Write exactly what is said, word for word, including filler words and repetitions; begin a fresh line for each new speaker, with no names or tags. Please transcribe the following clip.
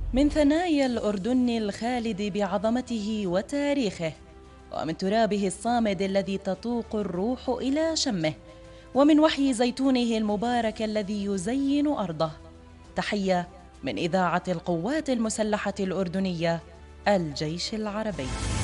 من ثنايا الأردن الخالد بعظمته وتاريخه، ومن ترابه الصامد الذي تطوق الروح إلى شمه، ومن وحي زيتونه المبارك الذي يزين أرضه. تحية من إذاعة القوات المسلحة الأردنية، الجيش العربي.